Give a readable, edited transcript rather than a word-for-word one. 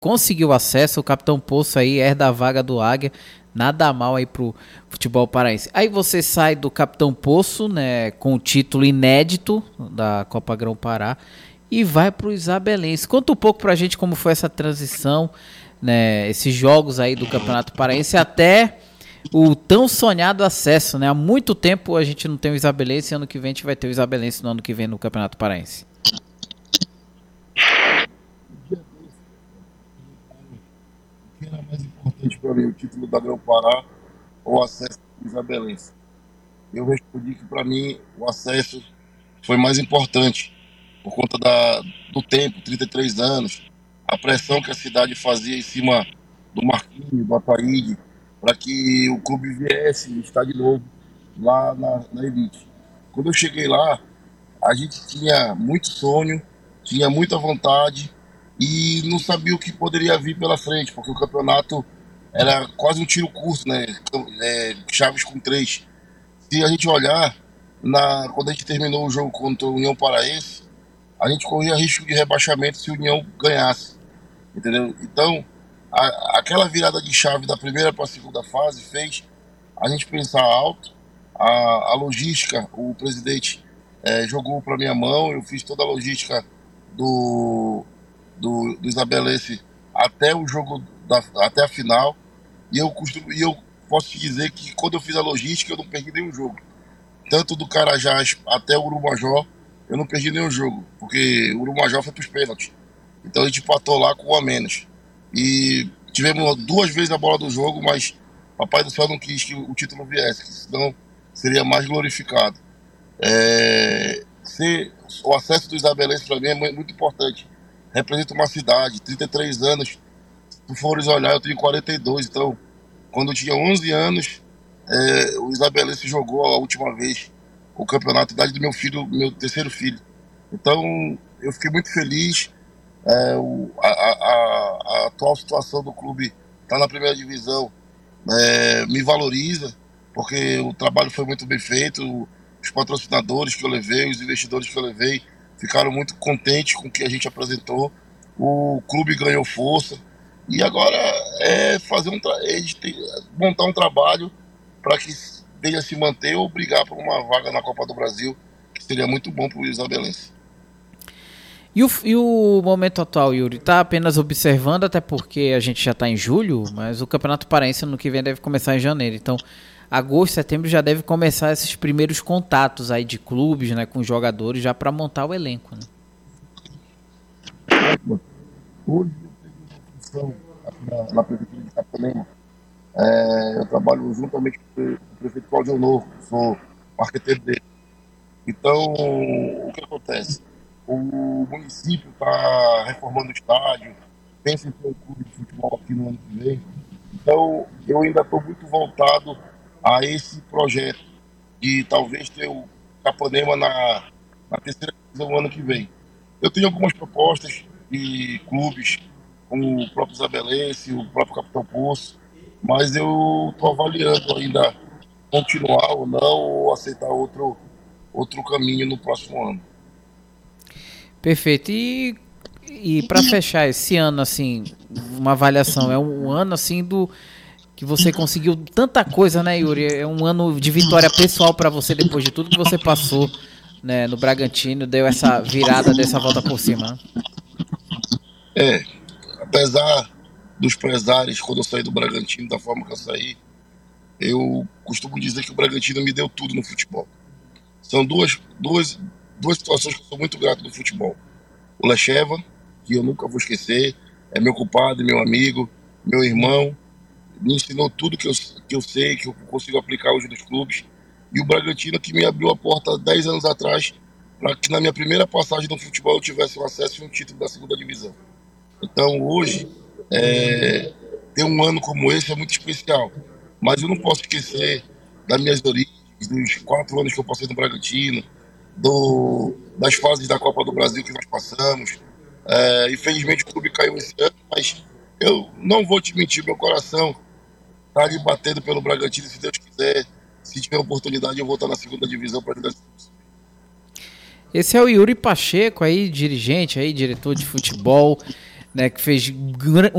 conseguiu acesso, o Capitão Poço aí herda a vaga do Águia, nada mal aí pro futebol paraense. Aí você sai do Capitão Poço, né, com o título inédito da Copa Grão Pará e vai pro Isabelense. Conta um pouco pra gente como foi essa transição, né, esses jogos aí do Campeonato Paraense até o tão sonhado acesso, né? Há muito tempo a gente não tem o Isabelense, ano que vem a gente vai ter o Isabelense no ano que vem no Campeonato Paraense. O que era mais importante para mim, o título da Grão Pará ou o acesso ao Isabelense? Eu respondi que para mim o acesso foi mais importante por conta do tempo, 33 anos, a pressão que a cidade fazia em cima do Marquinhos, do Ataíde, para que o clube viesse estar de novo lá na elite. Quando eu cheguei lá, a gente tinha muito sonho, tinha muita vontade e não sabia o que poderia vir pela frente, porque o campeonato era quase um tiro curto, né? Chaves com três. Se a gente olhar, quando a gente terminou o jogo contra o União Paraense, a gente corria risco de rebaixamento se o União ganhasse, entendeu? Então, aquela virada de chave da primeira para a segunda fase fez a gente pensar alto. A logística, o presidente jogou para minha mão, eu fiz toda a logística do Isabelense até o jogo, até a final, e eu posso te dizer que quando eu fiz a logística eu não perdi nenhum jogo. Tanto do Carajás até o Urumajó, eu não perdi nenhum jogo, porque o Urumajó foi para os pênaltis. Então a gente empatou lá com um a menos. E tivemos duas vezes a bola do jogo, mas Papai do Céu não quis que o título viesse, que senão seria mais glorificado. O acesso do Isabelense para mim é muito importante. Representa uma cidade, 33 anos. Se tu fores olhar, eu tenho 42, então quando eu tinha 11 anos, o Isabelense jogou a última vez o campeonato, idade do meu filho, meu terceiro filho. Então eu fiquei muito feliz. A atual situação do clube está na primeira divisão, me valoriza, porque o trabalho foi muito bem feito. Os patrocinadores que eu levei, os investidores que eu levei ficaram muito contentes com o que a gente apresentou. O clube ganhou força e agora montar um trabalho para que venha se manter ou brigar por uma vaga na Copa do Brasil, que seria muito bom para o Isabelense. E o momento atual, Yuri, está apenas observando, até porque a gente já está em julho, mas o Campeonato Paraense ano que vem deve começar em janeiro. Então, agosto, setembro já deve começar esses primeiros contatos aí de clubes, né, com jogadores, já para montar o elenco, né? Hoje eu tenho uma função aqui na Prefeitura de Capanema. Eu trabalho juntamente com o prefeito Claudio Novo, sou marqueteiro dele. Então, o que acontece? O município está reformando o estádio, pensa em ter um clube de futebol aqui no ano que vem. Então, eu ainda estou muito voltado a esse projeto de talvez ter o Capanema na terceira divisão no ano que vem. Eu tenho algumas propostas de clubes, como o próprio Isabelense, o próprio Capitão Poço, mas eu estou avaliando ainda continuar ou não, ou aceitar outro caminho no próximo ano. Perfeito. E para fechar esse ano, assim, uma avaliação, é um ano assim que você conseguiu tanta coisa, né, Yuri? É um ano de vitória pessoal para você depois de tudo que você passou, né, no Bragantino, deu essa virada dessa volta por cima. Apesar dos pesares quando eu saí do Bragantino, da forma que eu saí, eu costumo dizer que o Bragantino me deu tudo no futebol. São duas situações que eu sou muito grato do futebol. O Lecheva, que eu nunca vou esquecer, é meu compadre, meu amigo, meu irmão, me ensinou tudo que eu sei, que eu consigo aplicar hoje nos clubes. E o Bragantino, que me abriu a porta 10 anos atrás para que na minha primeira passagem no futebol eu tivesse um acesso e um título da segunda divisão. Então hoje, ter um ano como esse é muito especial. Mas eu não posso esquecer das minhas origens, dos 4 anos que eu passei no Bragantino, das fases da Copa do Brasil que nós passamos. Infelizmente o clube caiu esse ano, mas eu não vou te mentir, meu coração está ali batendo pelo Bragantino. Se Deus quiser, se tiver oportunidade, eu vou estar na segunda divisão para ajudar. Esse é o Yuri Pacheco aí, dirigente aí, diretor de futebol né, que fez